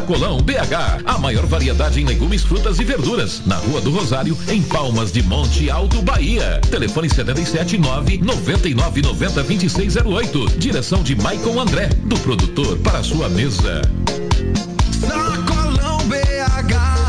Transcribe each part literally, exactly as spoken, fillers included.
Sacolão B H, a maior variedade em legumes, frutas e verduras, na Rua do Rosário, em Palmas de Monte Alto, Bahia. Telefone setenta e sete, nove noventa e nove, noventa, vinte e seis zero oito. Direção de Maicon André, do produtor para a sua mesa. Sacolão B H.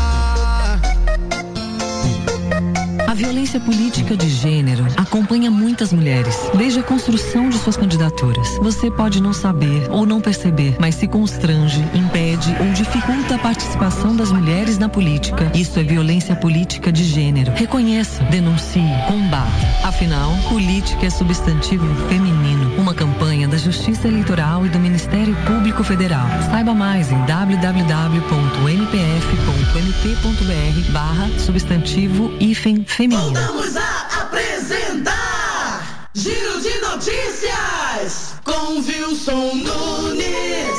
A violência política de gênero acompanha muitas mulheres, desde a construção de suas candidaturas. Você pode não saber ou não perceber, mas se constrange, impede ou dificulta a participação das mulheres na política. Isso é violência política de gênero. Reconheça, denuncie, combata. Afinal, política é substantivo feminino. Uma campanha da Justiça Eleitoral e do Ministério Público Federal. Saiba mais em w w w ponto m p f ponto m p ponto b r barra substantivo hífen feminino. Voltamos a apresentar Giro de Notícias com Wilson Nunes.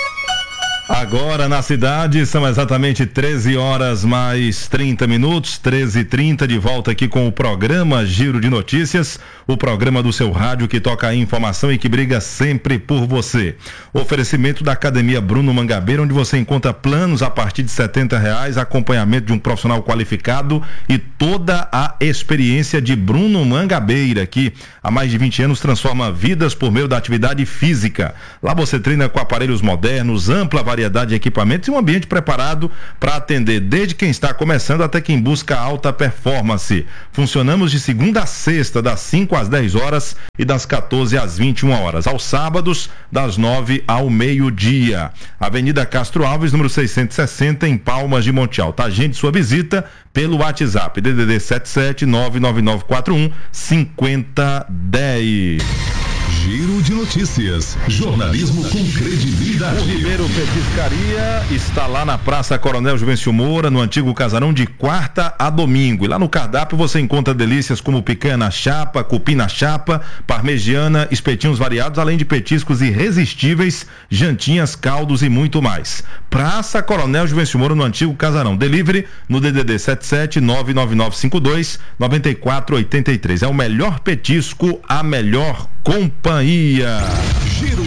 Agora na cidade são exatamente treze horas mais trinta minutos, treze e trinta, de volta aqui com o programa Giro de Notícias, o programa do seu rádio que toca a informação e que briga sempre por você. Oferecimento da Academia Bruno Mangabeira, onde você encontra planos a partir de setenta reais, acompanhamento de um profissional qualificado e toda a experiência de Bruno Mangabeira, que há mais de vinte anos transforma vidas por meio da atividade física. Lá você treina com aparelhos modernos, ampla variedade de equipamentos e um ambiente preparado para atender desde quem está começando até quem busca alta performance. Funcionamos de segunda a sexta, das cinco às dez horas e das quatorze às vinte e uma horas. Aos sábados, das nove ao meio-dia. Avenida Castro Alves, número seiscentos e sessenta, em Palmas de Monte Alto. Agende sua visita pelo WhatsApp, D D D sete sete nove nove nove quatro um cinco zero um zero. Giro de Notícias, jornalismo com credibilidade. O Ribeiro Petiscaria está lá na Praça Coronel Juvencio Moura, no antigo casarão, de quarta a domingo. E lá no cardápio você encontra delícias como picanha na chapa, cupim na chapa, parmegiana, espetinhos variados, além de petiscos irresistíveis, jantinhas, caldos e muito mais. Praça Coronel Juvencio Moura, no antigo casarão. Delivery no D D D sete sete nove nove nove cinco dois nove quatro oito três. É o melhor petisco, a melhor companhia. Giro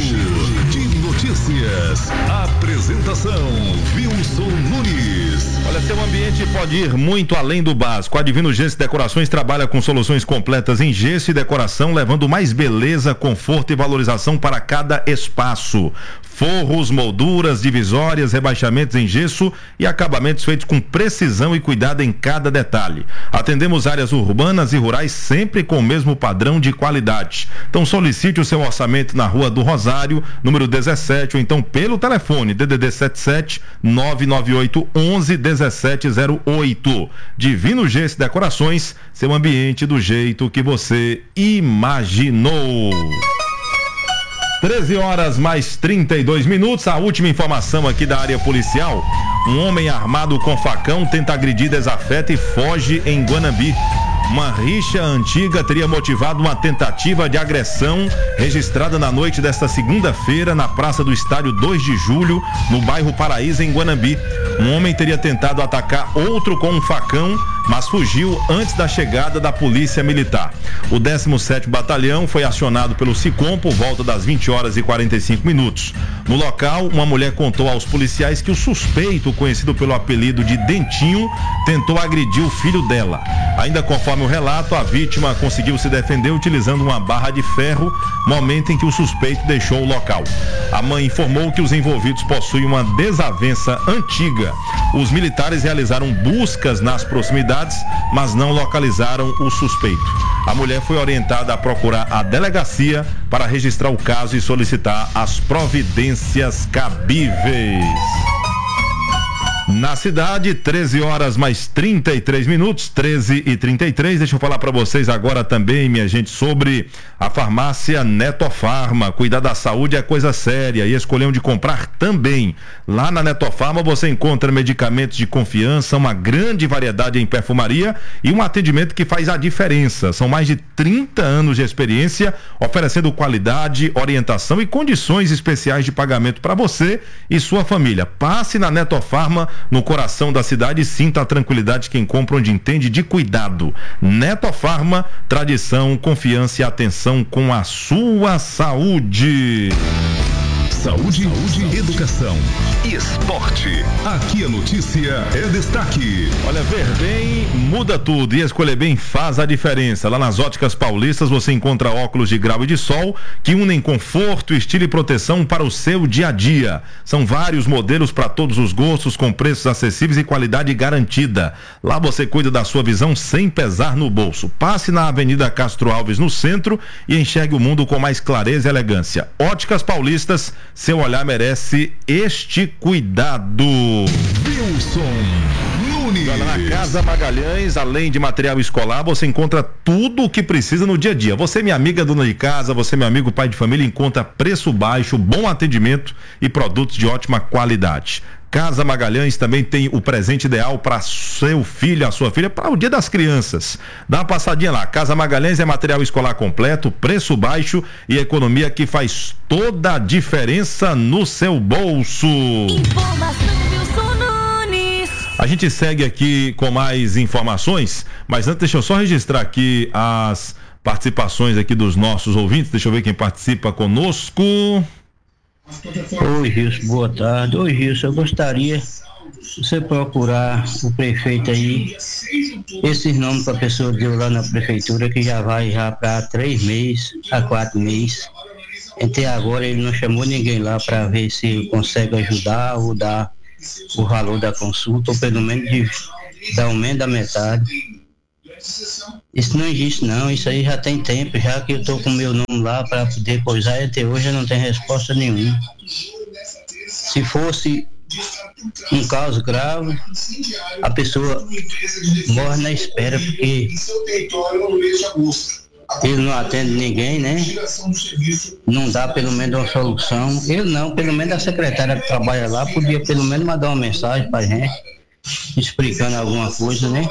de Notícias. Apresentação Wilson Nunes. Olha, seu ambiente pode ir muito além do básico. A Divino Gesso e Decorações trabalha com soluções completas em gesso e decoração, levando mais beleza, conforto e valorização para cada espaço. Forros, molduras, divisórias, rebaixamentos em gesso e acabamentos feitos com precisão e cuidado em cada detalhe. Atendemos áreas urbanas e rurais sempre com o mesmo padrão de qualidade. Então solicite o seu orçamento na Rua do Rosário, número dezessete, ou então pelo telefone D D D sete sete nove nove oito um um um sete zero oito. Divino Gesso e Decorações, seu ambiente do jeito que você imaginou. treze horas mais trinta e dois minutos. A última informação aqui da área policial: um homem armado com facão tenta agredir desafeto e foge em Guanambi. Uma rixa antiga teria motivado uma tentativa de agressão registrada na noite desta segunda-feira na Praça do Estádio dois de julho, no bairro Paraíso, em Guanambi. Um homem teria tentado atacar outro com um facão, mas fugiu antes da chegada da Polícia Militar. O décimo sétimo Batalhão foi acionado pelo SICOM por volta das vinte horas e quarenta e cinco minutos. No local, uma mulher contou aos policiais que o suspeito, conhecido pelo apelido de Dentinho, tentou agredir o filho dela. Ainda conforme o relato, a vítima conseguiu se defender utilizando uma barra de ferro, momento em que o suspeito deixou o local. A mãe informou que os envolvidos possuem uma desavença antiga. Os militares realizaram buscas nas proximidades, mas não localizaram o suspeito. A mulher foi orientada a procurar a delegacia para registrar o caso e solicitar as providências cabíveis. Na cidade, treze horas mais trinta e três minutos, treze e trinta e três. Deixa eu falar para vocês agora também, minha gente, sobre a farmácia Netofarma. Cuidar da saúde é coisa séria e escolher onde comprar também. Lá na Netofarma você encontra medicamentos de confiança, uma grande variedade em perfumaria e um atendimento que faz a diferença. São mais de trinta anos de experiência, oferecendo qualidade, orientação e condições especiais de pagamento para você e sua família. Passe na Netofarma, no coração da cidade, e sinta a tranquilidade quem compra onde entende de cuidado. Netofarma, tradição, confiança e atenção com a sua saúde. Saúde, saúde, educação e esporte. Aqui a notícia é destaque. Olha, ver bem muda tudo e escolher bem faz a diferença. Lá nas Óticas Paulistas você encontra óculos de grau e de sol que unem conforto, estilo e proteção para o seu dia a dia. São vários modelos para todos os gostos, com preços acessíveis e qualidade garantida. Lá você cuida da sua visão sem pesar no bolso. Passe na Avenida Castro Alves, no centro, e enxergue o mundo com mais clareza e elegância. Óticas Paulistas, seu olhar merece este cuidado. Wilson Nunes. Na Casa Magalhães, além de material escolar, você encontra tudo o que precisa no dia a dia. Você, minha amiga dona de casa, você, meu amigo pai de família, encontra preço baixo, bom atendimento e produtos de ótima qualidade. Casa Magalhães também tem o presente ideal para seu filho, a sua filha, para o Dia das Crianças. Dá uma passadinha lá. Casa Magalhães é material escolar completo, preço baixo e economia que faz toda a diferença no seu bolso. Informação Wilson Nunes. A gente segue aqui com mais informações, mas antes deixa eu só registrar aqui as participações aqui dos nossos ouvintes. Deixa eu ver quem participa conosco. Oi, Gilson, boa tarde. Oi, Gilson, eu gostaria de você procurar o prefeito aí, esses nomes para a pessoa deu lá na prefeitura, que já vai já para três meses, a quatro meses. Até agora ele não chamou ninguém lá para ver se consegue ajudar ou dar o valor da consulta, ou pelo menos de dar aumento da metade. Isso não existe não, isso aí já tem tempo, já que eu tô com o meu nome lá para poder coisar, e até hoje eu não tenho resposta nenhuma. Se fosse um caso grave, a pessoa morre na espera, porque ele não atende ninguém, né? Não dá pelo menos uma solução. Eu não, pelo menos a secretária que trabalha lá podia pelo menos mandar uma mensagem pra gente, explicando alguma coisa, né?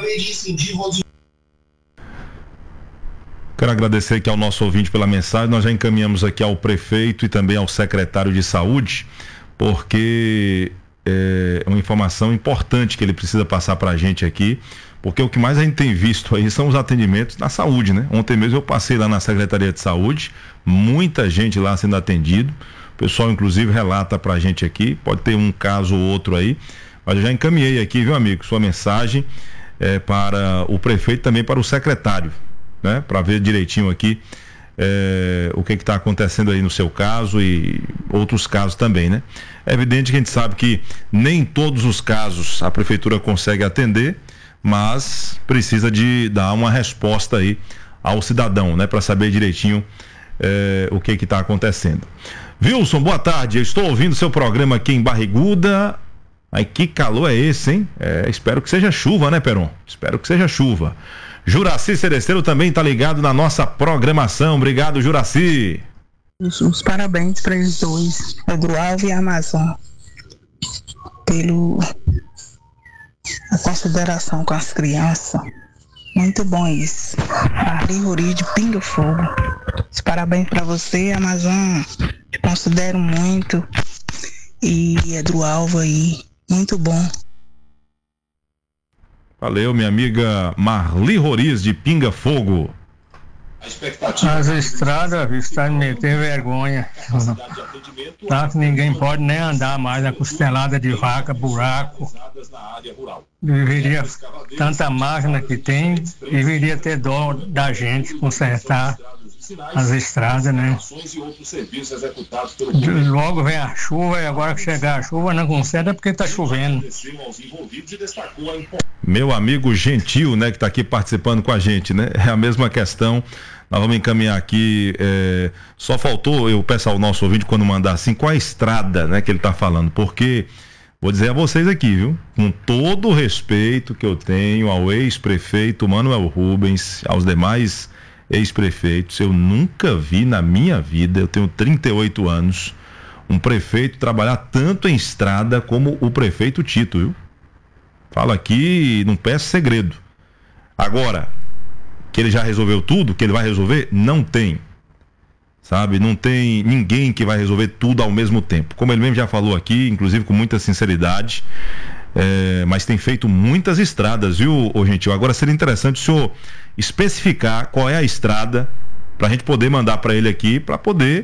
Quero agradecer aqui ao nosso ouvinte pela mensagem. Nós já encaminhamos aqui ao prefeito e também ao secretário de saúde, porque é uma informação importante que ele precisa passar para a gente aqui, porque o que mais a gente tem visto aí são os atendimentos na saúde, né? Ontem mesmo eu passei lá na Secretaria de Saúde, muita gente lá sendo atendido, o pessoal inclusive relata para a gente aqui, pode ter um caso ou outro aí, mas eu já encaminhei aqui, viu, amigo, sua mensagem é, para o prefeito e também para o secretário, né, para ver direitinho aqui é, o que está acontecendo aí no seu caso e outros casos também, né? É evidente que a gente sabe que nem todos os casos a prefeitura consegue atender, mas precisa de dar uma resposta aí ao cidadão, né, para saber direitinho é, o que está acontecendo. Wilson, boa tarde, eu estou ouvindo seu programa aqui em Barriguda. Aí que calor é esse, hein? É, espero que seja chuva, né, Peron? Espero que seja chuva. Juraci Cereceiro também está ligado na nossa programação. Obrigado, Juraci. Os parabéns para eles dois, Eduardo e Amazon, pelo a consideração com as crianças. Muito bom isso. Marli Rori de Pinga Fogo. Os parabéns para você, Amazon. Te considero muito. E Eduardo aí, muito bom. Valeu, minha amiga Marli Roriz de Pinga Fogo. As estradas estão me meter vergonha. Tá que ninguém pode nem andar mais, a costelada de vaca, buraco. Deveria, tanta máquina que tem, deveria ter dó da gente consertar as estradas, né? Logo vem a chuva e agora que chegar a chuva não conserta porque tá chovendo. Meu amigo Gentil, né, que tá aqui participando com a gente, né? É a mesma questão. Nós vamos encaminhar aqui, é, só faltou eu peço ao nosso ouvinte quando mandar assim, qual a estrada, né, que ele tá falando, porque vou dizer a vocês aqui, viu? Com todo o respeito que eu tenho ao ex-prefeito Manuel Rubens, aos demais ex-prefeitos, eu nunca vi na minha vida, eu tenho trinta e oito anos, um prefeito trabalhar tanto em estrada como o prefeito Tito, viu? Falo aqui, não peço segredo. Agora, que ele já resolveu tudo, que ele vai resolver, não tem. Sabe? Não tem ninguém que vai resolver tudo ao mesmo tempo. Como ele mesmo já falou aqui, inclusive com muita sinceridade, é, mas tem feito muitas estradas, viu, ô Gentil? Agora seria interessante o senhor especificar qual é a estrada para a gente poder mandar para ele aqui, para poder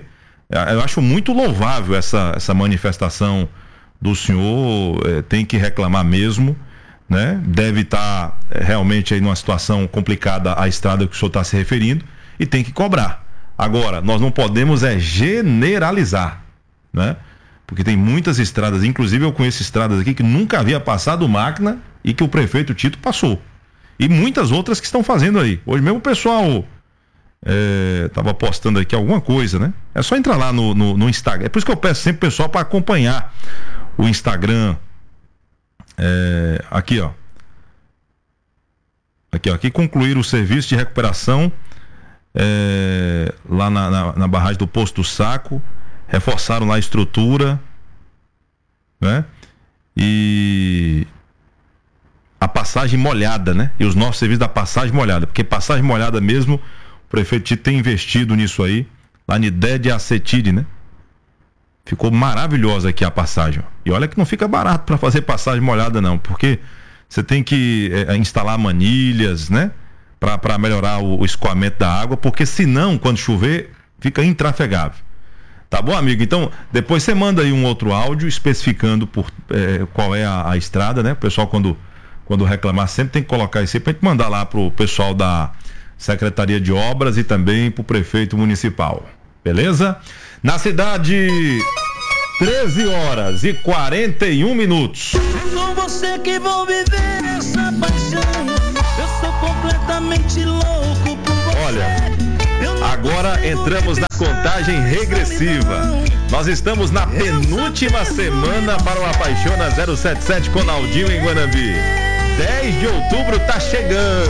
Eu acho muito louvável essa, essa manifestação do senhor, é, tem que reclamar mesmo, né? Deve estar é, realmente aí numa situação complicada a estrada que o senhor está se referindo e tem que cobrar. Agora, nós não podemos é generalizar, né? Porque tem muitas estradas, inclusive eu conheço estradas aqui que nunca havia passado máquina e que o prefeito Tito passou. E muitas outras que estão fazendo aí. Hoje mesmo o pessoal é, tava postando aqui alguma coisa, né? É só entrar lá no, no, no Instagram. É por isso que eu peço sempre o pessoal para acompanhar o Instagram. É, aqui, ó. Aqui, ó. Aqui concluir o serviço de recuperação é, lá na, na, na barragem do Posto do Saco. Reforçaram lá a estrutura, né? E a passagem molhada, né? E os nossos serviços da passagem molhada, porque passagem molhada mesmo, o prefeito Tito tem investido nisso aí, lá na ideia de acetide, né? Ficou maravilhosa aqui a passagem, ó. E olha que não fica barato para fazer passagem molhada não, porque você tem que é, instalar manilhas, né? Para melhorar o, o escoamento da água, porque senão, quando chover, fica intrafegável. Tá bom, amigo? Então, depois você manda aí um outro áudio especificando por, é, qual é a, a estrada, né? O pessoal, quando, quando reclamar, sempre tem que colocar isso aí pra gente mandar lá pro pessoal da Secretaria de Obras e também pro prefeito municipal. Beleza? Na cidade, treze horas e quarenta e um minutos. Com você que vou viver essa paixão. Eu sou completamente louco por você. Olha, agora entramos na contagem regressiva. Nós estamos na penúltima semana para o Apaixona zero sete sete com Naldinho em Guanambi. dez de outubro tá chegando.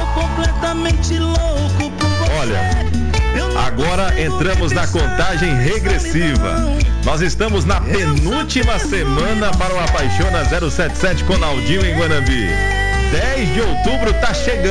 Olha, agora entramos na contagem regressiva. Nós estamos na penúltima semana para o Apaixona zero sete sete com Naldinho em Guanambi. dez de outubro tá chegando.